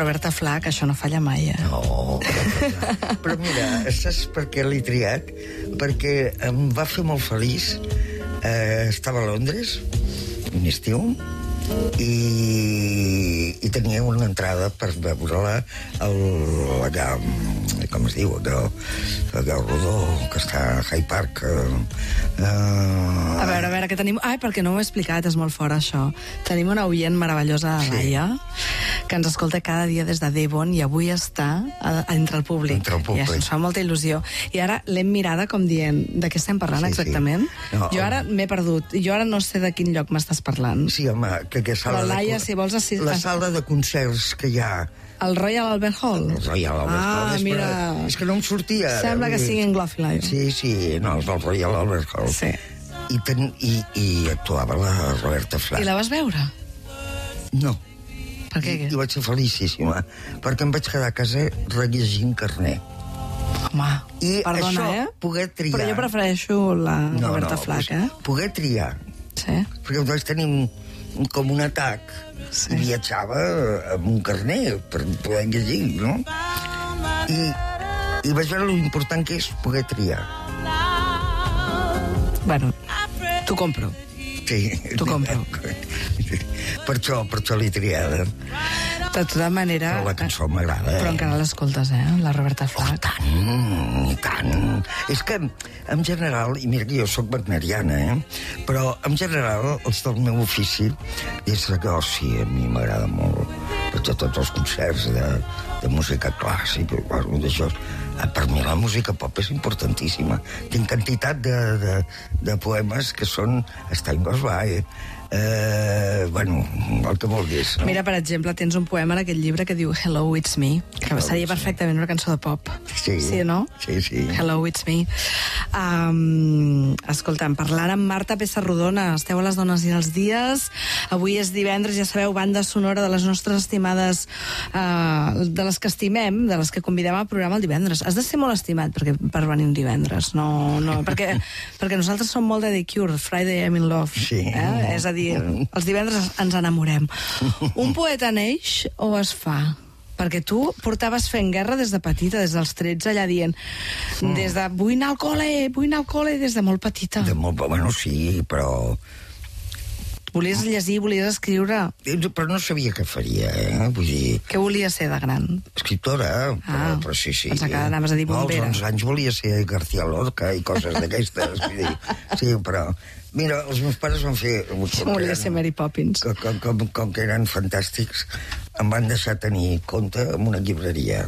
Roberta Flack, això no falla mai, No, però mira, saps per què l'he triat? Perquè em va fer molt feliç. Estava a Londres, un estiu, i tenia una entrada per veure-la allà, com es diu, allà al Rodó, que està a Hyde Park. A veure, que tenim... Ai, perquè no ho he explicat, és molt fort, això. Tenim una oient meravellosa a Laia, que ens escolta cada dia des de Devon, i avui està entre el públic. Entre el públic. I ens fa molta il·lusió. I ara l'hem mirada com dient, de què estem parlant exactament? Sí. No, jo ara m'he perdut. Jo ara no sé de quin lloc m'estàs parlant. Sí, home, que sala la Laia, si vols... La sala de concerts que hi ha... El Royal Albert Hall? El Royal Albert Hall. Mira... És que no em sortia. Sembla que sigui en Glove. Sí, no, és el Royal Albert Hall. Sí. I actuava la Roberta Flack. I la vas veure? No. Per què? I vaig ser felicíssima, perquè em vaig quedar a casa rellegint Carné. Home, I perdona, això, poder triar... Però jo prefereixo la Roberta Flack, Poder triar. Sí. Perquè vaig tenir com un atac, i viatjava amb un carner per poder llegir, no? I vaig veure l'important que és poder triar. Bueno, t'ho compro. Sí. T'ho compro. Per això l'he triada. De tota manera... Però la cançó m'agrada, Però encara l'escoltes, la Roberta Flack. I tant. És que, en general, i mira que jo soc wagneriana, però en general, els del meu ofici, és que, sí, a mi m'agrada molt. Tots els concerts de música clàssica, d'això. Per mi la música pop és importantíssima. Tinc quantitat de poemes que són Stein Goes By, bueno, el que vulguis. No? Mira, per exemple, tens un poema en aquest llibre que diu Hello, it's me, que seria perfectament una cançó de pop. Sí, no? Sí. Hello, it's me. Escolta'm, parlant amb Marta Pessarrodona, esteu a Les Dones i els Dies. Avui és divendres, ja sabeu, banda sonora de les nostres estimades, de les que estimem, de les que convidem al programa el divendres. Has de ser molt estimat per venir un divendres, no, perquè nosaltres som molt de The Cure, Friday I'm in Love. Sí. És a dir, els divendres ens enamorem. Un poeta neix o es fa? Perquè tu portaves fent guerra des de petita, des dels 13, allà dient, des de vull anar al col·le, des de molt petita. Bueno, sí, però... Volies llegir, volies escriure... Però no sabia què faria, Vull dir... Què volies ser de gran? Escriptora, però sí. Pensava que anaves a dir bombera. Als 11 anys volia ser García Lorca i coses d'aquestes. Sí, però... Mira, els meus pares van fer... Volia ser Mary Poppins. Com que eren fantàstics, em van deixar tenir compte en una llibreria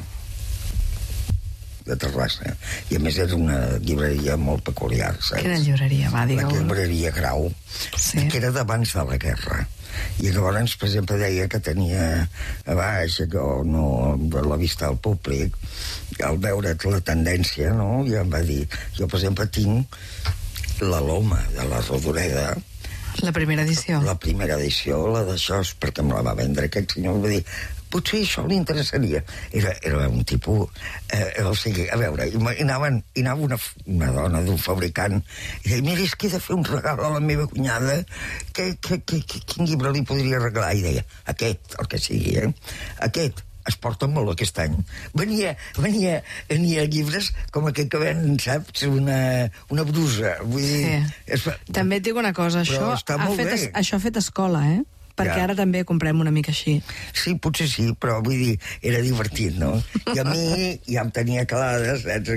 de Terrassa. I a més era una llibreria molt peculiar, saps? Quina llibreria, va, digue-ho. La llibreria Grau, que era d'abans de la guerra. I llavors, per exemple, deia que tenia a baix, la vista al públic, al veure la tendència, no? I em va dir, jo, per exemple, tinc la Loma de la Rodoreda. La primera edició. La primera edició, la d'això, perquè em la va vendre aquest senyor, em va dir, potser això li interessaria. Era un tipus... o sigui, a veure, i anava una dona d'un fabricant i deia, mira, és que he de fer un regal a la meva cunyada, quin llibre li podria regalar? I deia, aquest, el que sigui, aquest. Es porta molt aquest any. Venia llibres com aquest que ven, saps? Una brusa. Vull dir... També et dic una cosa, això ha fet escola, Perquè ara també comprem una mica així. Sí, potser sí, però vull dir, era divertit, no? I a mi ja em tenia clares, saps?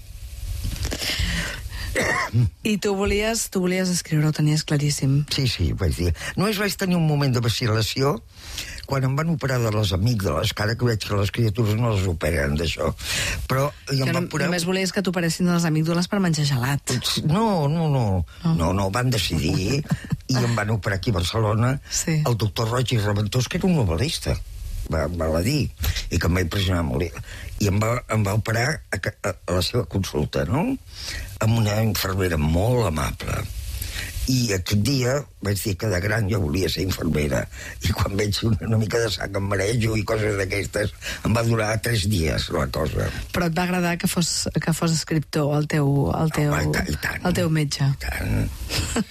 I tu volies escriure, ho tenies claríssim. Sí, vaig dir. Només vaig tenir un moment de vacil·lació quan em van operar de les amígdales, que ara que veig que les criatures no les operen d'això. Però només volies que t'operessin de les amígdales per menjar gelat. No, van decidir i em van operar aquí a Barcelona el doctor Roig i Reventós, que era un novel·lista, val a dir, i que em va impressionar molt. I em va operar a la seva consulta, no? Amb una infermera molt amable. I aquest dia vaig dir que de gran jo volia ser infermera, i quan veig una mica de sang em marejo i coses d'aquestes, em va durar 3 dies la cosa. Però et va agradar que fos escriptor el teu metge? I tant.